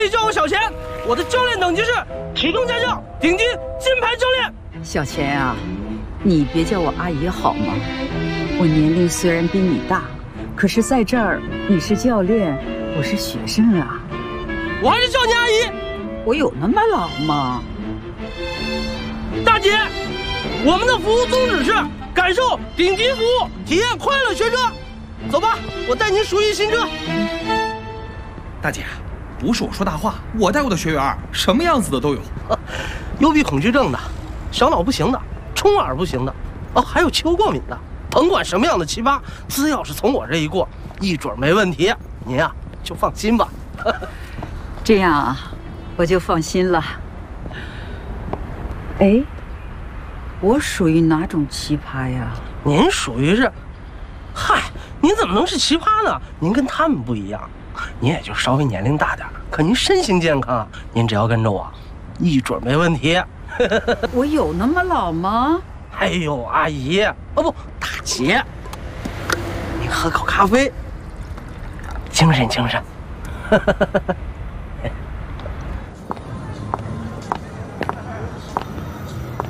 可以叫我小钱，我的教练等级是体能家教顶级金牌教练。 小钱啊，你别叫我阿姨好吗？我年龄虽然比你大，可是在这儿你是教练，我是学生啊。 我还是叫你阿姨。 我有那么老吗？ 大姐，我们的服务宗旨是感受顶级服务，体验快乐学车。走吧，我带您熟悉新车。 大姐，不是我说大话，我带过的学员什么样子的都有， 幽闭恐惧症的，小脑不行的，冲耳不行的，哦，还有气候过敏的。甭管什么样的奇葩，只要是从我这一过，一准没问题。您呀，就放心吧。 这样啊，我就放心了。哎，我属于哪种奇葩呀？ 您属于是，嗨，您怎么能是奇葩呢？您跟他们不一样，您也就稍微年龄大点，可您身心健康，您只要跟着我，一准没问题。 我有那么老吗？ 哎呦，阿姨，哦不，大姐，您喝口咖啡，精神精神。